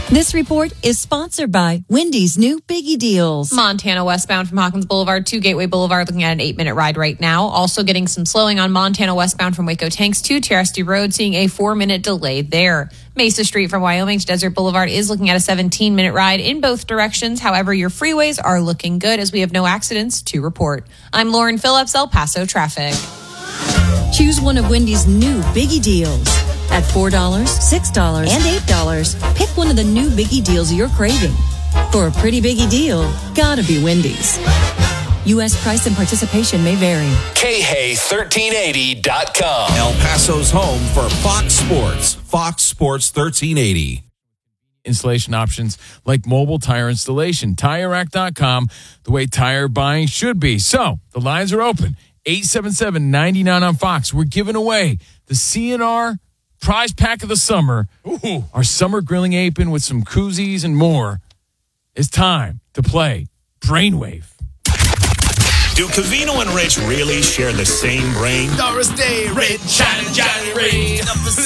This report is sponsored by Wendy's new Biggie Deals. Montana westbound from Hawkins Boulevard to Gateway Boulevard, looking at an 8-minute ride right now. Also getting some slowing on Montana westbound from Waco Tanks to Terrasty Road, seeing a 4-minute delay there. Mesa Street from Wyoming to Desert Boulevard is looking at a 17-minute ride in both directions. However, your freeways are looking good as we have no accidents to report. I'm Lauren Phillips, El Paso Traffic. Choose one of Wendy's new Biggie Deals. At $4, $6, and $8, pick one of the new Biggie Deals you're craving. For a pretty Biggie deal, gotta be Wendy's. U.S. price and participation may vary. KHEY1380.com. El Paso's home for Fox Sports. Fox Sports 1380. Installation options like mobile tire installation. TireRack.com, the way tire buying should be. So, the lines are open. 877-99 on Fox. We're giving away the CNR prize pack of the summer. Ooh. Our summer grilling apron with some koozies and more. It's time to play Brainwave. Do Covino and Rich really share the same brain? Doris Day, Red, China, Johnny Ray,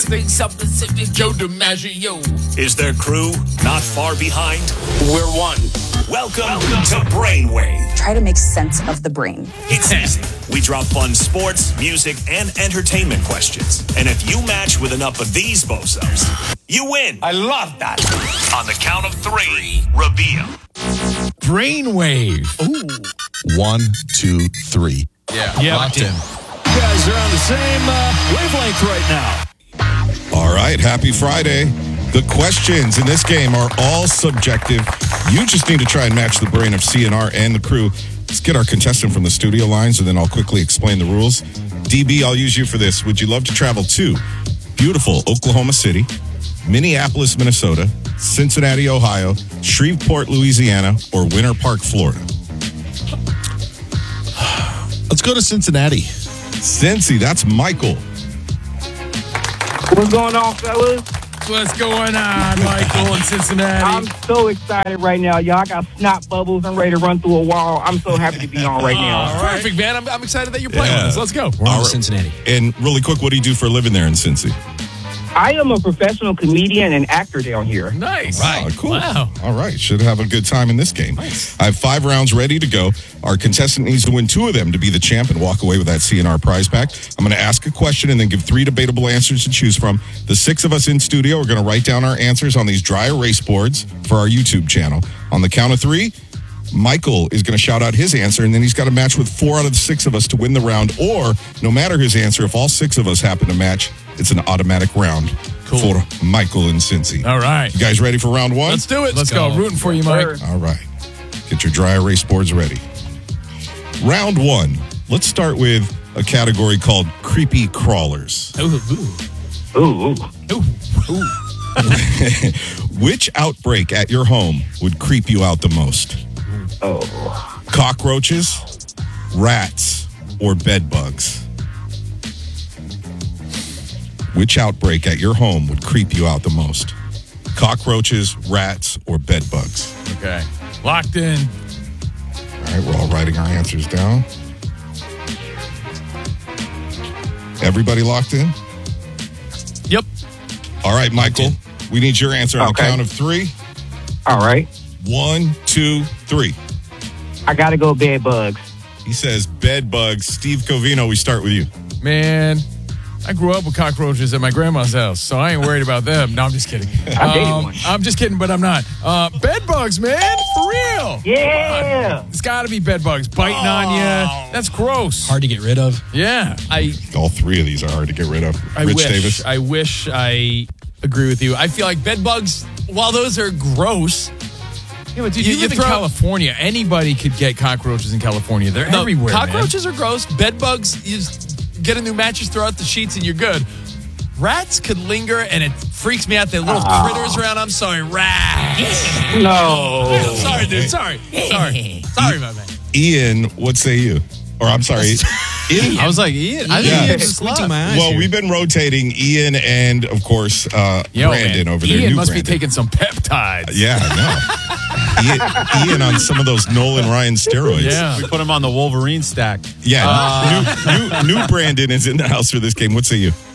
Joe DiMaggio. Is their crew not far behind? We're one. Welcome to Brainwave. Try to make sense of the brain. It's easy. We drop fun sports, music, and entertainment questions. And if you match with enough of these bozos, you win. I love that. On the count of 3, reveal. Brainwave. Ooh. 1, 2, 3. Yeah. Locked in. You guys are on the same wavelength right now. All right. Happy Friday. The questions in this game are all subjective. You just need to try and match the brain of CNR and the crew. Let's get our contestant from the studio lines, and then I'll quickly explain the rules. DB, I'll use you for this. Would you love to travel to beautiful Oklahoma City, Minneapolis, Minnesota, Cincinnati, Ohio, Shreveport, Louisiana, or Winter Park, Florida? Let's go to Cincinnati. Cincy, that's Michael. What's going on, fellas? What's going on, Michael in Cincinnati? I'm so excited right now. Y'all got snot bubbles. I'm ready to run through a wall. I'm so happy to be on right now. Perfect, man. I'm excited that you're playing with us. Let's go. We're on to Cincinnati. And really quick, what do you do for a living there in Cincy? I am a professional comedian and actor down here. Nice. Right. Cool. Wow. All right. Should have a good time in this game. Nice. I have 5 rounds ready to go. Our contestant needs to win 2 of them to be the champ and walk away with that CNR prize pack. I'm going to ask a question and then give 3 debatable answers to choose from. The 6 of us in studio are going to write down our answers on these dry erase boards for our YouTube channel. On the count of 3, Michael is going to shout out his answer, and then he's got to match with 4 out of the 6 of us to win the round. Or, no matter his answer, if all 6 of us happen to match, it's an automatic round for Michael and Cincy. All right. You guys ready for round 1? Let's do it. Let's go. Rooting for you, Mike. All right. Get your dry erase boards ready. Round 1. Let's start with a category called creepy crawlers. Ooh. Which outbreak at your home would creep you out the most? Oh. Cockroaches, rats, or bed bugs? Which outbreak at your home would creep you out the most? Cockroaches, rats, or bed bugs? Okay. Locked in. All right, we're all writing our answers down. Everybody locked in? Yep. All right, Michael, we need your answer on the count of 3. All right. 1, 2, 3. I got to go bed bugs. He says bed bugs. Steve Covino, we start with you. Man, I grew up with cockroaches at my grandma's house, so I ain't worried about them. No, I'm just kidding. I'm just kidding, but I'm not. Bed bugs, man, for real. Yeah. It's got to be bed bugs biting on you. That's gross. Hard to get rid of. Yeah. All 3 of these are hard to get rid of. I Rich wish. Davis. I wish I agree with you. I feel like bed bugs, while those are gross. Yeah, but dude, you live in California. Anybody could get cockroaches in California. They're everywhere. Cockroaches are gross. Bed bugs, you just get a new mattress, throw out the sheets, and you're good. Rats could linger, and it freaks me out. They're little critters around. I'm sorry, rats. No. Sorry, dude. Sorry, my man. Ian, what say you? Or I'm sorry, Ian. I was like, Ian? I think Ian just squinting my eyes. Well, we've been rotating Ian and, of course, Brandon over there. Ian must be taking some peptides. Yeah, I know. Ian on some of those Nolan Ryan steroids. Yeah. We put him on the Wolverine stack. Yeah. New Brandon is in the house for this game. What say you?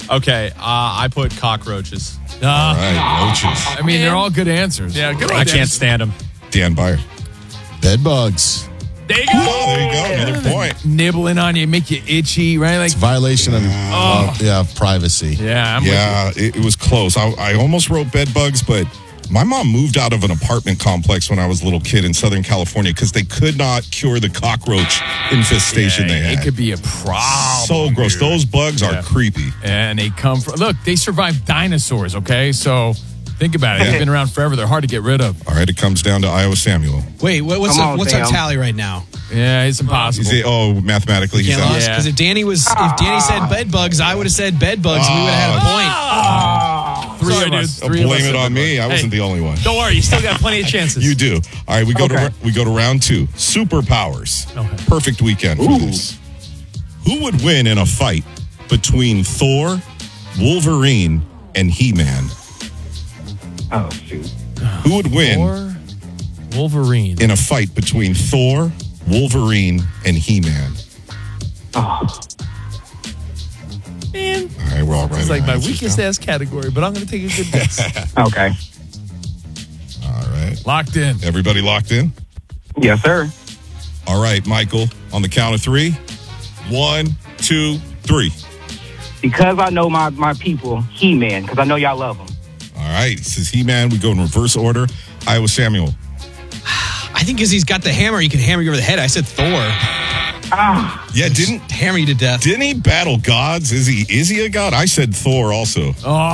Okay, I put cockroaches. All right, roaches. I mean, they're all good answers. Yeah, good. I can't stand them. Dan Byer. Bed bugs. There you go. Oh, there you go. Another point. Nibbling on you, make you itchy, right? Like It's a violation of privacy. Yeah, I'm Yeah, it was close. I almost wrote bed bugs, but my mom moved out of an apartment complex when I was a little kid in Southern California because they could not cure the cockroach infestation they had. It could be a problem. So gross. dude. Those bugs are creepy. And they come from, look, they survived dinosaurs, okay? So think about it. They've been around forever. They're hard to get rid of. All right, it comes down to Iowa Samuel. Wait, what's Come on, our Sam. tally right now? Yeah, it's impossible. Mathematically, he's Can't out. lost because if Danny said bed bugs, I would have said bed bugs, and we would have had a point. Three of us. Blame it on me. I wasn't the only one. Don't worry, you still got plenty of chances. You do. All right, we go to round 2. Superpowers. Okay. Perfect weekend for this. Who would win in a fight between Thor, Wolverine, and He-Man? Oh, shoot. Who would win Or Wolverine. in a fight between Thor, Wolverine, and He-Man? Oh, Man, All right, we're all right. it's like my weakest ass category, but I'm going to take a good guess. okay. All right. Locked in. Everybody locked in? Yes, sir. All right, Michael, on the count of 3. 1, 2, 3. Because I know my people, He-Man, because I know y'all love him. All right, this is He-Man. We go in reverse order. Iowa Samuel. I think because he's got the hammer, he can hammer you over the head. I said Thor. Yeah, didn't Hammer you to death. Didn't he battle gods? Is he a god? I said Thor also.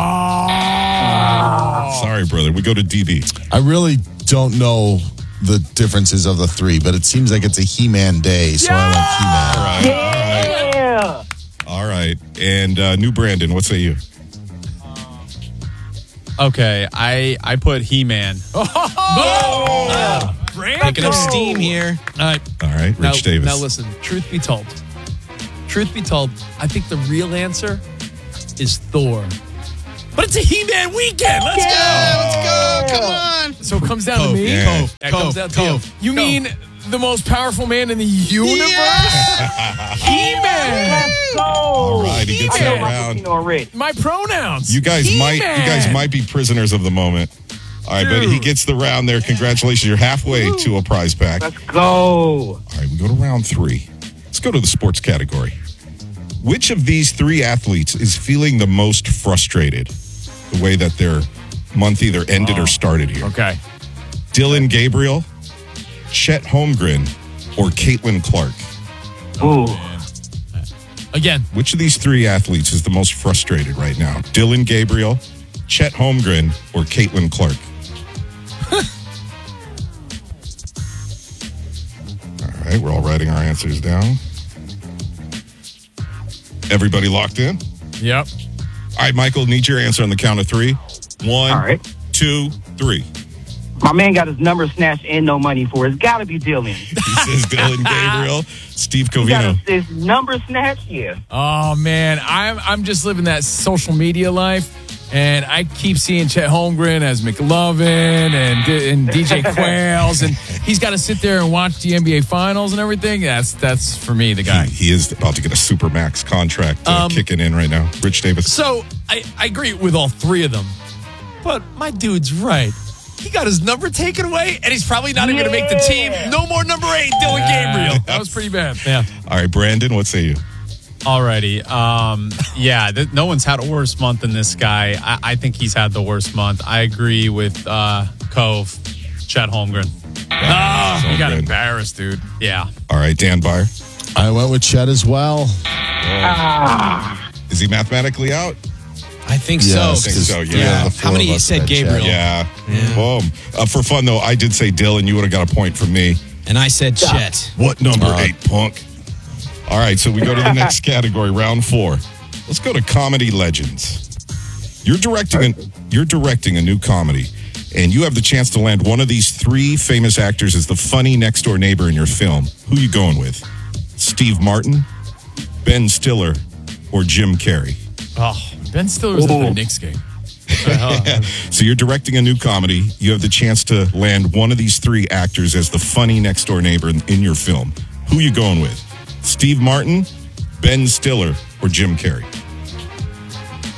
Oh. Sorry, brother. We go to DB. I really don't know the differences of the 3, but it seems like it's a He-Man day, so I like He-Man. Yeah. All right. And new Brandon, what say you? Okay, I put He-Man. Picking up steam here. All right, Rich Davis. Now listen, truth be told, I think the real answer is Thor. But it's a He-Man weekend. Let's go. Come on. So it comes down to me? Yeah. That comes down to you. You mean the most powerful man in the universe? He-Man. All right, he gets that round. Already. My pronouns. You guys He-Man. might be prisoners of the moment. All right, but he gets the round there. Congratulations. You're halfway to a prize pack. Let's go. All right, we go to round 3. Let's go to the sports category. Which of these 3 athletes is feeling the most frustrated? The way that their month either ended or started here. Okay. Dylan Gabriel, Chet Holmgren, or Caitlin Clark? Ooh. Again. Which of these 3 athletes is the most frustrated right now? Dylan Gabriel, Chet Holmgren, or Caitlin Clark? All right, we're all writing our answers down. Everybody locked in? Yep. All right, Michael, need your answer on the count of 3. 1, All right. 2, 3. My man got his number snatched and no money for it. It's got to be Dylan. He says Dylan Gabriel. Steve He got Covino. his number snatched? Yeah. Oh man, I'm just living that social media life, and I keep seeing Chet Holmgren as McLovin and DJ Quails, and he's got to sit there and watch the NBA Finals and everything. That's for me the guy. He is about to get a Supermax contract kicking in right now. Rich Davis. So I agree with all 3 of them, but my dude's right. He got his number taken away, and he's probably not even going to make the team. No more number 8, Dylan Gabriel. That was pretty bad. Yeah. All right, Brandon, what say you? Alrighty. No one's had a worse month than this guy. I think he's had the worst month. I agree with Cove, Chet Holmgren. You got good. embarrassed, dude. Yeah. All right, Dan Byer. I went with Chet as well. Is he mathematically out? I think so. Yes, I think so, because yeah. the 4 How many of us said had Chet. Gabriel? Yeah. Boom. For fun, though, I did say Dylan. You would have got a point from me. And I said Chet. What number 8, punk? All right, so we go to the next category, round 4. Let's go to comedy legends. You're directing a new comedy, and you have the chance to land one of these 3 famous actors as the funny next door neighbor in your film. Who you going with? Steve Martin, Ben Stiller, or Jim Carrey? Oh, Ben Stiller was at the Knicks game. So you're directing a new comedy. You have the chance to land one of these 3 actors as the funny next door neighbor in your film. Who you going with? Steve Martin, Ben Stiller, or Jim Carrey?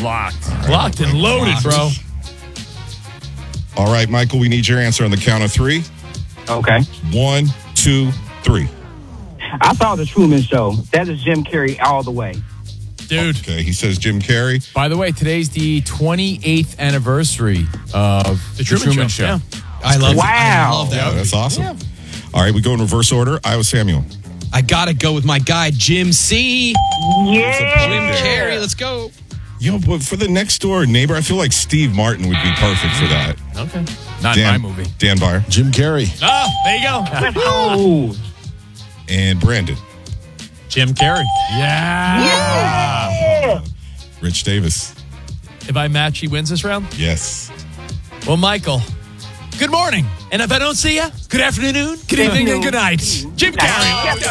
Locked and loaded, bro. All right, Michael, we need your answer on the count of 3. Okay. 1, 2, 3. I saw the Truman Show. That is Jim Carrey all the way. Dude. Okay, he says Jim Carrey. By the way, today's the 28th anniversary of the Truman Show. Yeah. I love Wow. I love that. Yeah, that's awesome. All right, we go in reverse order. Iowa Samuel. I got to go with my guy, Jim C. Yeah. Jim Carrey, let's go. But for the next door neighbor, I feel like Steve Martin would be perfect for that. Okay. Not in my movie. Dan Byer. Jim Carrey. Oh, there you go. Oh. And Brandon. Jim Carrey. Yeah. Rich Davis. If I match, he wins this round? Yes. Well, Michael, good morning. And if I don't see you, good afternoon, good evening, and good night. Jim Carrey.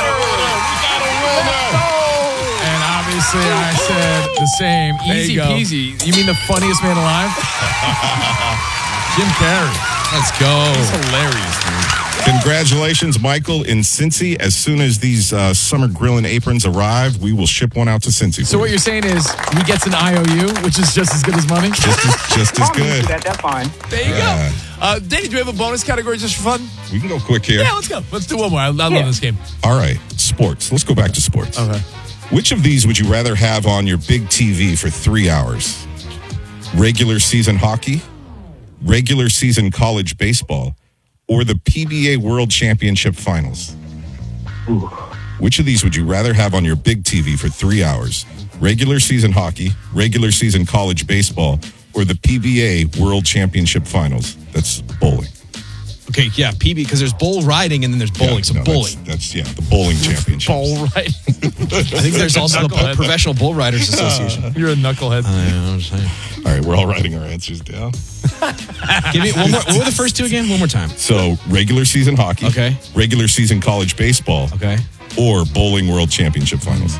And obviously, I said the same. Easy peasy. You mean the funniest man alive? Jim Carrey. Let's go. He's hilarious, dude. Congratulations, Michael, in Cincy. As soon as these summer grilling aprons arrive, we will ship one out to Cincy. So what you're saying is he gets an IOU, which is just as good as money? Just as good. That's fine. There you go. Danny, do we have a bonus category just for fun? We can go quick here. Yeah, let's go. Let's do one more. I love this game. All right, sports. Let's go back to sports. Okay. Which of these would you rather have on your big TV for 3 hours? Regular season hockey, regular season college baseball, or the PBA World Championship Finals? Ooh. Which of these would you rather have on your big TV for 3 hours? Regular season hockey, regular season college baseball, or the PBA World Championship Finals? That's bowling. Okay, yeah, PB, because there's bull riding and then there's bowling. Bowling. That's the bowling championship. Bull riding. I think there's also the Professional Bull Riders Association. You're a knucklehead. I'm just saying. All right, we're all writing our answers down. Give me one more. What were the first two again? One more time. So, regular season hockey, okay, regular season college baseball, okay, or bowling World Championship Finals.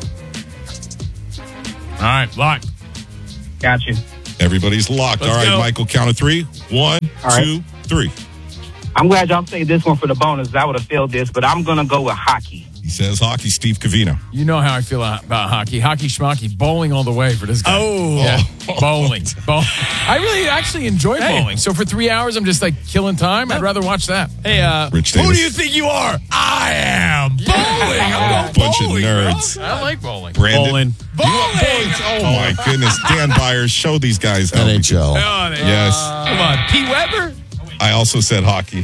All right, lock. Got you. Everybody's locked. Let's all right, go. Michael, count of 3. 1, All 2, 3. I'm glad y'all saved this one for the bonus. I would have failed this, but I'm going to go with hockey. He says hockey, Steve Covino. You know how I feel about hockey. Hockey schmocky. Bowling all the way for this guy. Oh. Yeah. Bowling. I really actually enjoy bowling. So for 3 hours, I'm just like killing time. I'd rather watch that. Hey, Rich who Davis. do you think you are? I am bowling. I'm going Bunch of bowling, nerds. bro. I like bowling. Brandon. Bowling. Bowling. Oh, my goodness. Dan Byers, show these guys how. NHL. Oh, Yes. Come on. P. Weber? I also said hockey.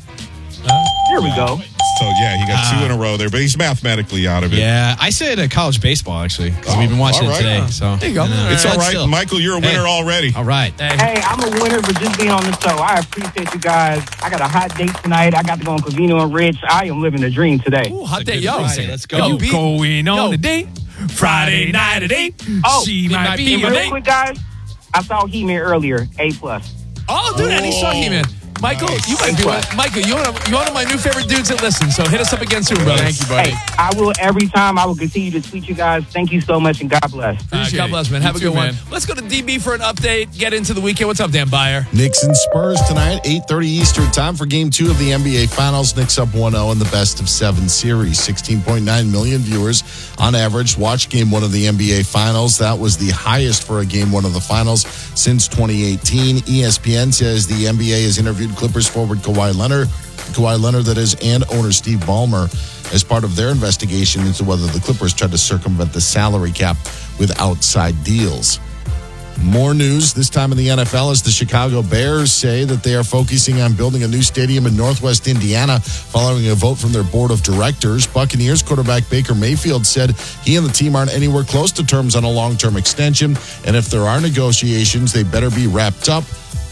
Here we go. So, yeah, he got 2 in a row there, but he's mathematically out of it. Yeah, I said college baseball, actually, because we've been watching all it right. today. So There you go. It's all but right. still. Michael, you're a winner already. All right. Hey, I'm a winner for just being on the show. I appreciate you guys. I got a hot date tonight. I got to go on Covino and Rich. I am living the dream today. Ooh, hot day. good Yo, Friday. Let's go. Yo, You going on a date? Friday night at 8. Oh, She might be my real date. quick, guys. I saw He-Man earlier. A+. Oh, dude, and he saw He-Man. Michael, you might be Michael, you're one of my new favorite dudes that listen, so hit us up again soon, brother. Thank you, buddy. Hey, I will every time. I will continue to tweet you guys. Thank you so much, and God bless. God bless, man. Have a You good too, one. man. Let's go to DB for an update. Get into the weekend. What's up, Dan Byer? Knicks and Spurs tonight, 8:30 Eastern time for Game 2 of the NBA Finals. Knicks up 1-0 in the best-of-7 series. 16.9 million viewers on average watched Game 1 of the NBA Finals. That was the highest for a Game 1 of the Finals since 2018. ESPN says the NBA has interviewed Clippers forward Kawhi Leonard, that is, and owner Steve Ballmer as part of their investigation into whether the Clippers tried to circumvent the salary cap with outside deals. More news this time in the NFL as the Chicago Bears say that they are focusing on building a new stadium in Northwest Indiana following a vote from their board of directors. Buccaneers quarterback Baker Mayfield said he and the team aren't anywhere close to terms on a long-term extension, and if there are negotiations, they better be wrapped up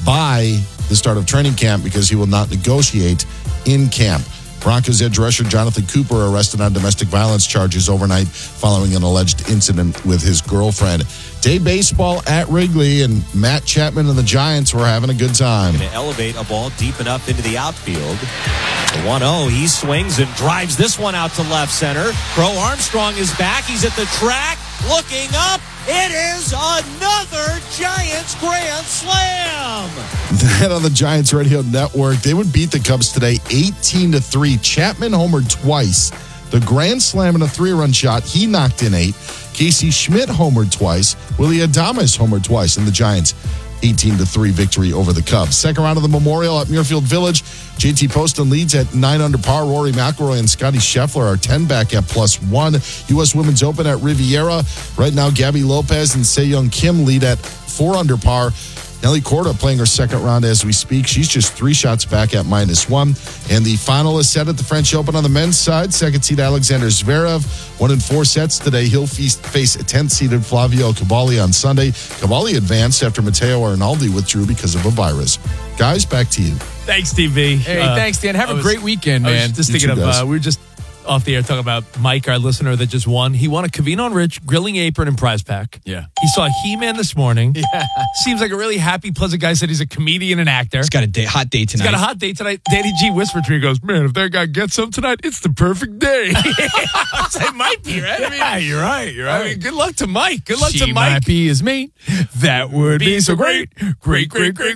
by the start of training camp because he will not negotiate in camp. Broncos edge rusher Jonathan Cooper arrested on domestic violence charges overnight following an alleged incident with his girlfriend. Day baseball at Wrigley, and Matt Chapman and the Giants were having a good time. Going to elevate a ball deep enough into the outfield. The 1-0, he swings and drives this one out to left center. Crow Armstrong is back. He's at the track, looking up. It is another Giants grand slam. That on the Giants Radio Network. They would beat the Cubs today 18-3. Chapman homered twice. The grand slam and a 3-run shot. He knocked in 8. Casey Schmidt homered twice. Willie Adames homered twice in the Giants' 18-3 victory over the Cubs. Second round of the Memorial at Muirfield Village. JT Poston leads at 9 under par. Rory McIlroy and Scotty Scheffler are 10 back at +1. U.S. Women's Open at Riviera. Right now, Gabby Lopez and Seyoung Kim lead at 4 under par. Nelly Korda playing her second round as we speak. She's just 3 shots back at -1. And the final is set at the French Open on the men's side. Second seed Alexander Zverev won in 4 sets today. He'll face 10th seeded Flavio Cavalli on Sunday. Cavalli advanced after Matteo Arnaldi withdrew because of a virus. Guys, back to you. Thanks, Steve V. Hey, thanks, Dan. Have a great weekend, man. I was just thinking of, we were just off the air talking about Mike, our listener that just won. He won a Covino and Rich grilling apron and prize pack. Yeah. He saw He-Man this morning. Yeah. Seems like a really happy, pleasant guy. Said he's a comedian and actor. He's got a hot date tonight. He's got a hot date tonight. Danny G whispered to me, he goes, man, if that guy gets some tonight, it's the perfect day. It might be, right? Yeah, you're right. I mean, good luck to Mike. Good luck to Mike. Might be as me. That would be so great. Great. All right.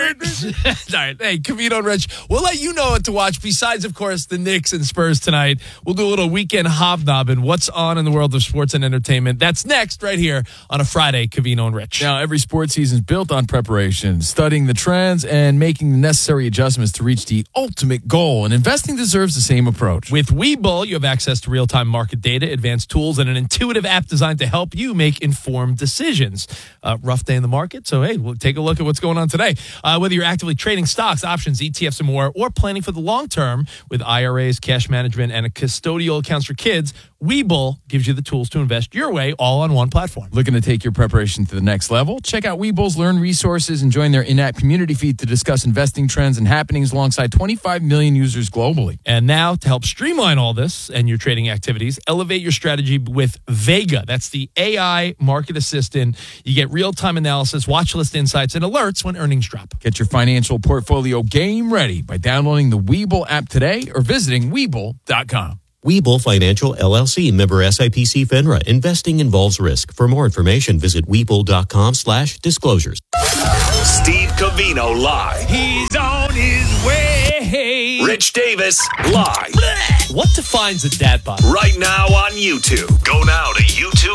Hey, Covino and Rich, we'll let you know what to watch besides, of course, the Knicks and Spurs tonight. We'll do a little weekend hobnobbing. What's on in the world of sports and entertainment? That's next right here on a Friday, Covino and Rich. Now, every sports season is built on preparation, studying the trends, and making the necessary adjustments to reach the ultimate goal. And investing deserves the same approach. With Webull, you have access to real-time market data, advanced tools, and an intuitive app designed to help you make informed decisions. Rough day in the market, so hey, we'll take a look at what's going on today. Whether you're actively trading stocks, options, ETFs, and more, or planning for the long term with IRAs, cash management, and a custodial accounts for kids, Webull gives you the tools to invest your way all on one platform. Looking to take your preparation to the next level? Check out Webull's Learn resources and join their in-app community feed to discuss investing trends and happenings alongside 25 million users globally. And now, to help streamline all this and your trading activities, elevate your strategy with Vega. That's the AI market assistant. You get real-time analysis, watch list insights, and alerts when earnings drop. Get your financial portfolio game ready by downloading the Webull app today or visiting Webull.com. Webull Financial LLC, member SIPC FINRA. Investing involves risk. For more information, visit Webull.com/disclosures. Steve Covino live. He's on his way. Rich Davis live. What defines a dad bod? Right now on YouTube. Go now to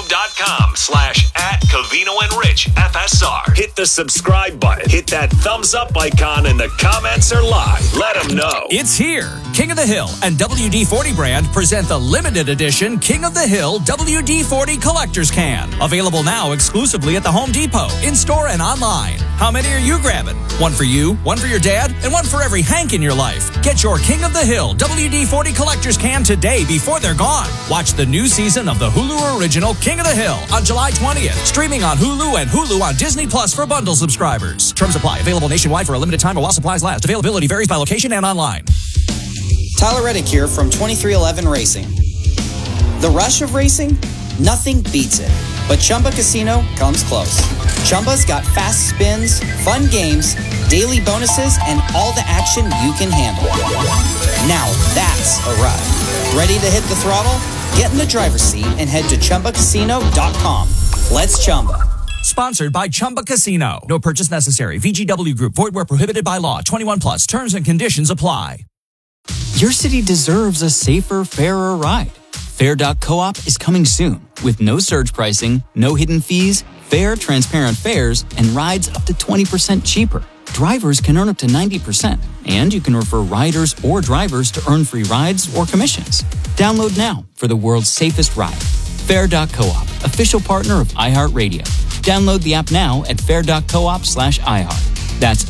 youtube.com/@CovinoandRichFSR. Hit the subscribe button. Hit that thumbs up icon and the comments are live. Let them know. It's here. King of the Hill and WD-40 brand present the limited edition King of the Hill WD-40 Collector's Can. Available now exclusively at the Home Depot, in-store and online. How many are you grabbing? One for you, one for your dad, and one for every Hank in your life. Get your King of the Hill WD-40 Collector's Can today before they're gone. Watch the new season of the Hulu original King of the Hill on July 20th. Streaming on Hulu and Hulu on Disney Plus for bundle subscribers. Terms apply. Available nationwide for a limited time or while supplies last. Availability varies by location and online. Tyler Reddick here from 2311 Racing. The rush of racing? Nothing beats it. But Chumba Casino comes close. Chumba's got fast spins, fun games, daily bonuses, and all the action you can handle. Now that's a ride. Ready to hit the throttle? Get in the driver's seat and head to ChumbaCasino.com. Let's Chumba. Sponsored by Chumba Casino. No purchase necessary. VGW Group. Void where prohibited by law. 21 plus. Terms and conditions apply. Your city deserves a safer, fairer ride. Fair.coop is coming soon with no surge pricing, no hidden fees, fair, transparent fares, and rides up to 20% cheaper. Drivers can earn up to 90%, and you can refer riders or drivers to earn free rides or commissions. Download now for the world's safest ride. Fair.coop, official partner of iHeartRadio. Download the app now at fair.coop/iHeart. That's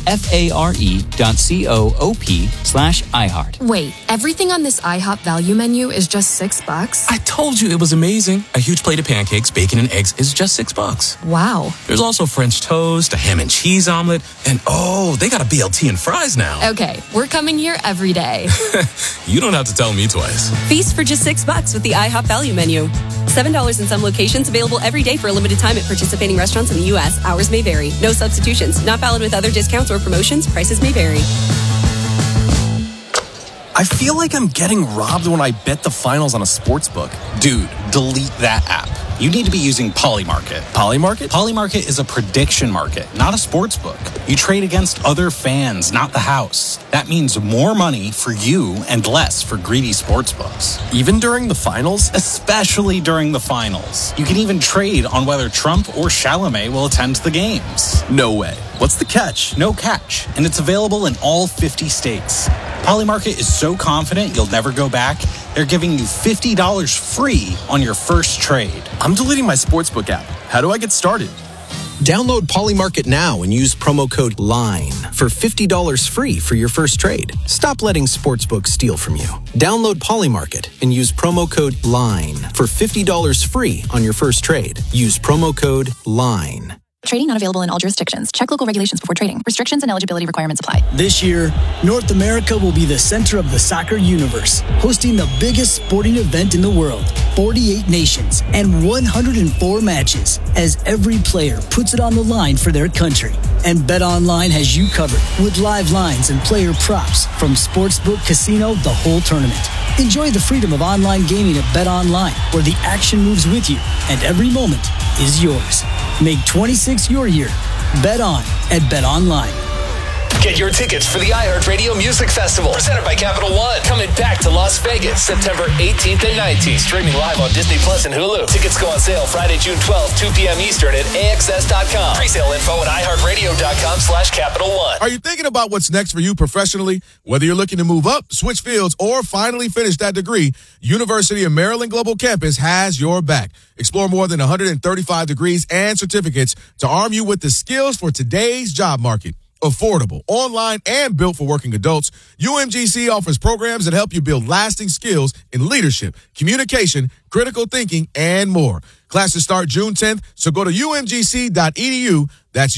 FARE.coop/iHeart. Wait, everything on this IHOP value menu is just $6? I told you it was amazing. A huge plate of pancakes, bacon, and eggs is just $6. Wow. There's also French toast, a ham and cheese omelet, and oh, they got a BLT and fries now. Okay, we're coming here every day. You don't have to tell me twice. Feast for just $6 with the IHOP value menu. $7 in some locations, available every day for a limited time at participating restaurants in the U.S. Hours may vary. No substitutions. Not valid with other discounts or promotions. Prices may vary. I feel like I'm getting robbed when I bet the finals on a sports book. Dude, delete that app. you need to be using Polymarket. Polymarket? Polymarket is a prediction market, not a sports book. You trade against other fans, not the house. That means more money for you and less for greedy sports books. Even during the finals? Especially during the finals. You can even trade on whether Trump or Chalamet will attend the games. No way. What's the catch? No catch, and it's available in all 50 states. Polymarket is so confident you'll never go back, they're giving you $50 free on your first trade. I'm deleting my sportsbook app. How do I get started? Download Polymarket now and use promo code LINE for $50 free for your first trade. Stop letting sportsbooks steal from you. Download Polymarket and use promo code LINE for $50 free on your first trade. Use promo code LINE. Trading not available in all jurisdictions. Check local regulations before trading. Restrictions and eligibility requirements apply. This year, North America will be the center of the soccer universe, hosting the biggest sporting event in the world. 48 nations and 104 matches, as every player puts it on the line for their country. And BetOnline has you covered with live lines and player props from Sportsbook, Casino, the whole tournament. Enjoy the freedom of online gaming at BetOnline, where the action moves with you and every moment is yours. Make 26 your year. Bet on at BetOnline. Get your tickets for the iHeartRadio Music Festival, presented by Capital One. Coming back to Las Vegas, September 18th and 19th. Streaming live on Disney Plus and Hulu. Tickets go on sale Friday, June 12th, 2 p.m. Eastern at AXS.com. Presale info at iHeartRadio.com/Capital One. Are you thinking about what's next for you professionally? Whether you're looking to move up, switch fields, or finally finish that degree, University of Maryland Global Campus has your back. Explore more than 135 degrees and certificates to arm you with the skills for today's job market. Affordable, online, and built for working adults, UMGC offers programs that help you build lasting skills in leadership, communication, critical thinking, and more. Classes start June 10th, so go to umgc.edu. That's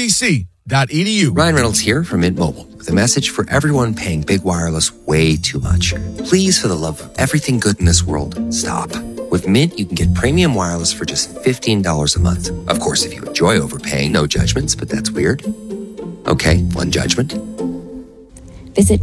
umgc.edu. Ryan Reynolds here from Mint Mobile with a message for everyone paying big wireless way too much. Please, for the love of everything good in this world, stop. With Mint, you can get premium wireless for just $15 a month. Of course, if you enjoy overpaying, no judgments, but that's weird. Okay, one judgment. Visit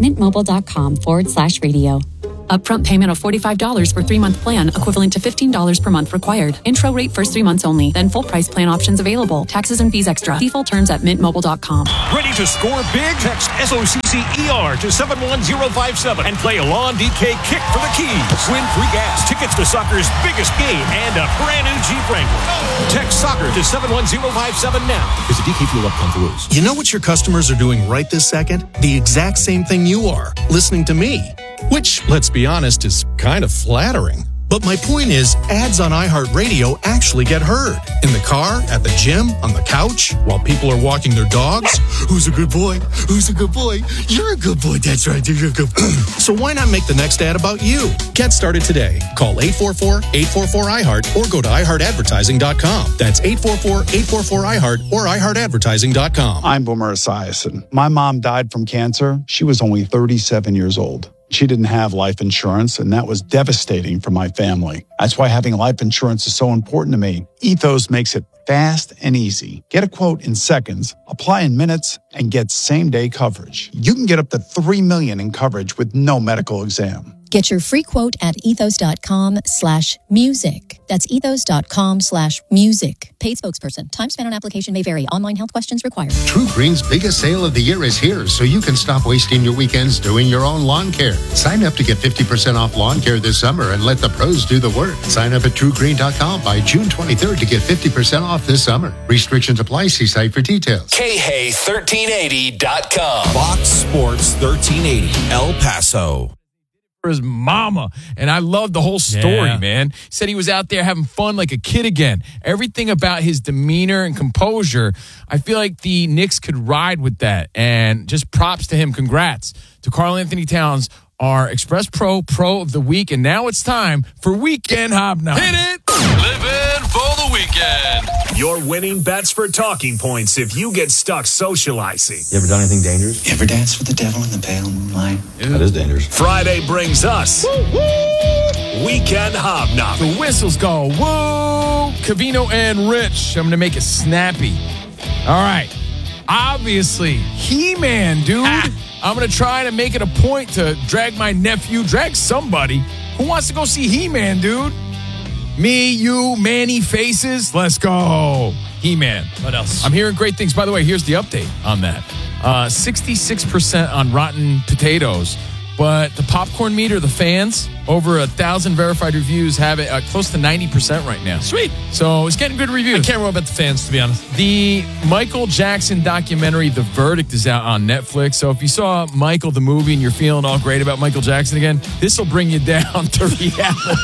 mintmobile.com/radio. Upfront payment of $45 for 3-month plan, equivalent to $15 per month required. Intro rate first 3 months only, then full price plan options available. Taxes and fees extra. Default terms at mintmobile.com. Ready to score big? Text SOCCER to 71057 and play a Lawn DK kick for the keys. Win free gas, tickets to soccer's biggest game, and a brand new Jeep Wrangler. Text soccer to 71057 now. Visit DKFuel.com for rules. You know what your customers are doing right this second? The exact same thing you are, listening to me. Which, let's be honest, is kind of flattering. But my point is, ads on iHeartRadio actually get heard. In the car, at the gym, on the couch, while people are walking their dogs. Who's a good boy? Who's a good boy? You're a good boy. That's right. You're a good boy. So why not make the next ad about you? Get started today. Call 844-844-iHeart or go to iHeartAdvertising.com. That's 844-844-iHeart or iHeartAdvertising.com. I'm Boomer Esiason. My mom died from cancer. She was only 37 years old. She didn't have life insurance, and that was devastating for my family. That's why having life insurance is so important to me. Ethos makes it fast and easy. Get a quote in seconds, apply in minutes, and get same-day coverage. You can get up to $3 million in coverage with no medical exam. Get your free quote at ethos.com/music. That's ethos.com/music. Paid spokesperson. Time spent on application may vary. Online health questions required. True Green's biggest sale of the year is here, so you can stop wasting your weekends doing your own lawn care. Sign up to get 50% off lawn care this summer and let the pros do the work. Sign up at TrueGreen.com by June 23rd to get 50% off this summer. Restrictions apply. See site for details. KHey1380.com. Fox Sports 1380, El Paso. For his mama, and I love the whole story, man. Said he was out there having fun like a kid again. Everything about his demeanor and composure, I feel like the Knicks could ride with that, and just props to him. Congrats to Karl Anthony Towns, our Express Pro of the Week, and now it's time for Weekend Hobnob. Hit it! Living for the weekend. Your winning bets for talking points if you get stuck socializing. You ever done anything dangerous? You ever danced with the devil in the pale moonlight? That is dangerous. Friday brings us Weekend Hobnob. The whistles go, whoa! Cavino and Rich. I'm going to make it snappy. All right. Obviously, He-Man, dude. I'm going to try to make it a point to drag my nephew, drag somebody who wants to go see He-Man, dude. Me, you, Manny Faces. Let's go. He-Man. What else? I'm hearing great things. By the way, here's the update on that. 66% on Rotten Potatoes. But the popcorn meter, the fans, over 1,000 verified reviews have it close to 90% right now. Sweet. So it's getting good reviews. I can't remember about the fans, to be honest. The Michael Jackson documentary, The Verdict, is out on Netflix. So if you saw Michael, the movie, and you're feeling all great about Michael Jackson again, this will bring you down to reality.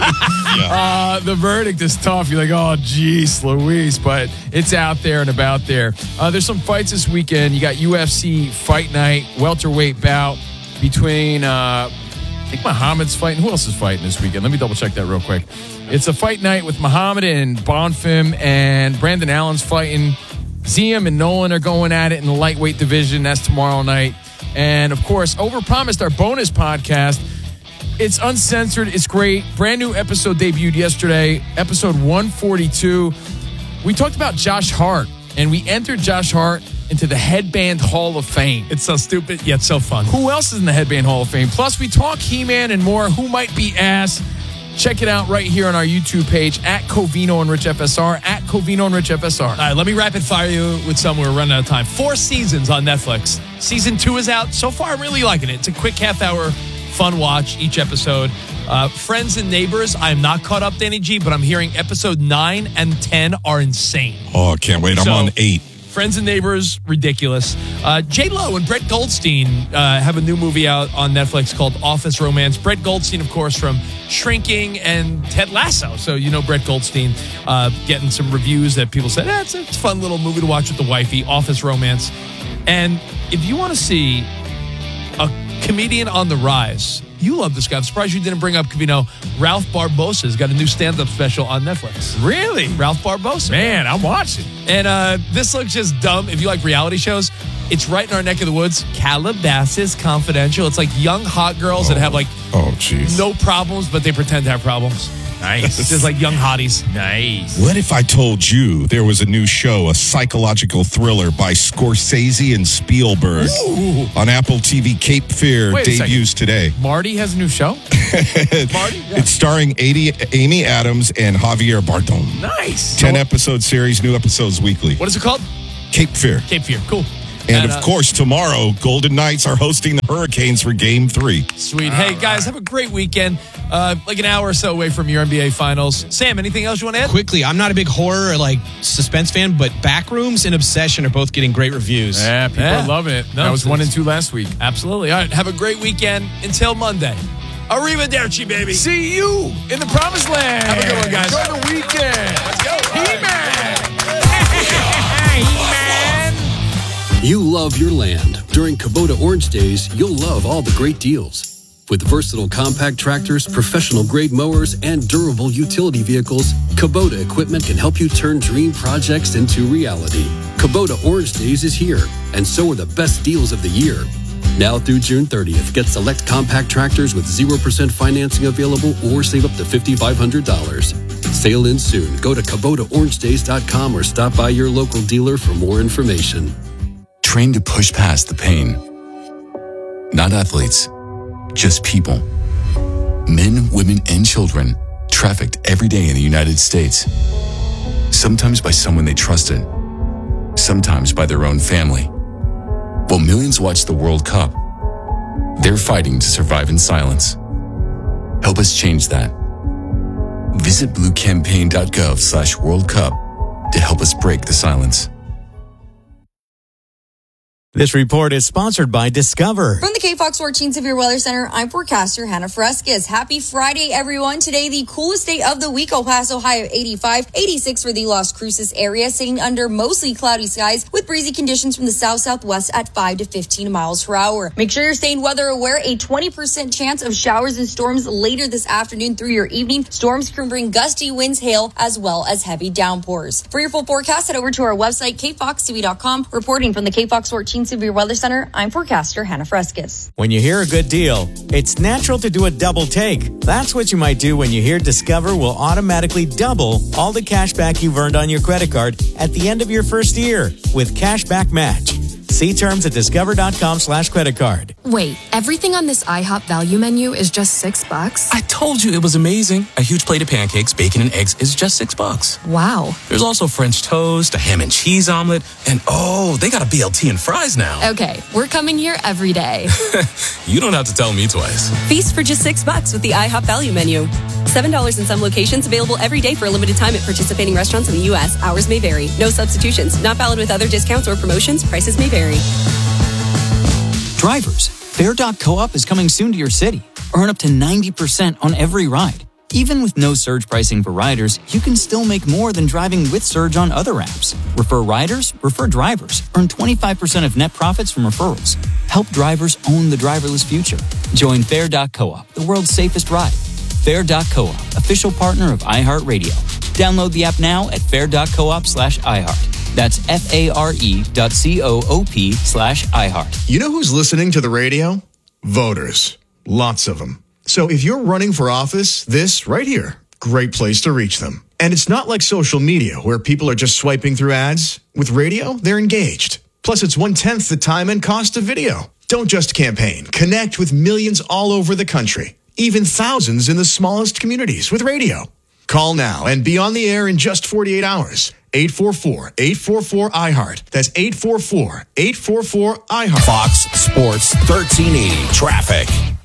The Verdict is tough. You're like, oh, geez, Louise. But it's out there and about there. There's some fights this weekend. You got UFC Fight Night, welterweight bout between, I think Muhammad's fighting. Who else is fighting this weekend? Let me double check that real quick. It's a fight night with Muhammad and Bonfim, and Brandon Allen's fighting. Ziam and Nolan are going at it in the lightweight division. That's tomorrow night. And, of course, overpromised our bonus podcast. It's uncensored. It's great. Brand new episode debuted yesterday, episode 142. We talked about Josh Hart, and we entered Josh Hart into the Headband Hall of Fame. It's so stupid, yet so fun. Who else is in the Headband Hall of Fame? Plus, we talk He-Man and more. Who might be ass? Check it out right here on our YouTube page, at Covino and Rich FSR, at Covino and Rich FSR. All right, let me rapid fire you with some. We're running out of time. 4 seasons on Netflix. Season 2 is out. So far, I'm really liking it. It's a quick half-hour fun watch each episode. Friends and Neighbors, I am not caught up, Danny G, but I'm hearing episode 9 and 10 are insane. Oh, I can't wait. I'm on 8. Friends and Neighbors, ridiculous. J-Lo and Brett Goldstein have a new movie out on Netflix called Office Romance. Brett Goldstein, of course, from Shrinking and Ted Lasso. So you know Brett Goldstein getting some reviews that people said, it's a fun little movie to watch with the wifey, Office Romance. And if you want to see a comedian on the rise, you love this guy. I'm surprised you didn't bring up, Ralph Barbosa's got a new stand-up special on Netflix. Really? Ralph Barbosa. Man, I'm watching. And this looks just dumb. If you like reality shows, it's right in our neck of the woods. Calabasas Confidential. It's like young hot girls that have no problems, but they pretend to have problems. Nice. It's just like young hotties. Nice. What if I told you there was a new show, a psychological thriller by Scorsese and Spielberg on Apple TV? Cape Fear debuts today. Marty has a new show? Marty? Yeah. It's starring Amy Adams and Javier Bardem. Nice. 10-episode series, new episodes weekly. What is it called? Cape Fear. Cape Fear. Cool. And of course, tomorrow, Golden Knights are hosting the Hurricanes for Game 3. Sweet. Hey, guys, have a great weekend. Like an hour or so away from your NBA Finals. Sam, anything else you want to add? Quickly, I'm not a big horror or suspense fan, but Backrooms and Obsession are both getting great reviews. Yeah, people are loving it. That was 1 and 2 last week. Absolutely. All right, have a great weekend. Until Monday. Arrivederci, baby. See you in the promised land. Have a good one, guys. Enjoy the weekend. Let's go. He-Man. You love your land. During Kubota Orange Days, you'll love all the great deals. With versatile compact tractors, professional-grade mowers, and durable utility vehicles, Kubota equipment can help you turn dream projects into reality. Kubota Orange Days is here, and so are the best deals of the year. Now through June 30th, get select compact tractors with 0% financing available or save up to $5,500. Sale ends soon. Go to KubotaOrangeDays.com or stop by your local dealer for more information. Trained to push past the pain. Not athletes, just people. Men, women, and children trafficked every day in the United States. Sometimes by someone they trusted, sometimes by their own family. While millions watch the World Cup, they're fighting to survive in silence. Help us change that. Visit bluecampaign.gov/World Cup to help us break the silence. This report is sponsored by Discover. From the KFOX 14 Severe Weather Center, I'm forecaster Hannah Fresquez. Happy Friday, everyone. Today, the coolest day of the week. El Paso high of 85, 86 for the Las Cruces area, sitting under mostly cloudy skies with breezy conditions from the south-southwest at 5 to 15 miles per hour. Make sure you're staying weather aware. A 20% chance of showers and storms later this afternoon through your evening. Storms can bring gusty winds, hail, as well as heavy downpours. For your full forecast, head over to our website, kfoxtv.com. Reporting from the KFOX 14 Severe Weather Center, I'm forecaster Hannah Fresquez. When you hear a good deal, it's natural to do a double take. That's what you might do when you hear Discover will automatically double all the cash back you've earned on your credit card at the end of your first year with Cashback Match. See terms at discover.com/creditcard. Wait, everything on this IHOP value menu is just $6? I told you it was amazing. A huge plate of pancakes, bacon, and eggs is just $6. Wow. There's also French toast, a ham and cheese omelet, and they got a BLT and fries now. Okay, we're coming here every day. You don't have to tell me twice. Feast for just $6 with the IHOP value menu. $7 in some locations, available every day for a limited time at participating restaurants in the U.S. Hours may vary. No substitutions. Not valid with other discounts or promotions. Prices may vary. Drivers, Fair.coop is coming soon to your city. Earn up to 90% on every ride. Even with no surge pricing for riders, you can still make more than driving with Surge on other apps. Refer riders, refer drivers. Earn 25% of net profits from referrals. Help drivers own the driverless future. Join Fair.coop, the world's safest ride. Fair.coop, official partner of iHeartRadio. Download the app now at fair.coop/iHeart. That's FARE.coop/iHeart. You know who's listening to the radio? Voters. Lots of them. So if you're running for office, this right here, great place to reach them. And it's not like social media where people are just swiping through ads. With radio, they're engaged. Plus, it's 1/10 the time and cost of video. Don't just campaign. Connect with millions all over the country, even thousands in the smallest communities with radio. Call now and be on the air in just 48 hours. 844-844-iHeart. That's 844-844-iHeart. Fox Sports 1380 Traffic.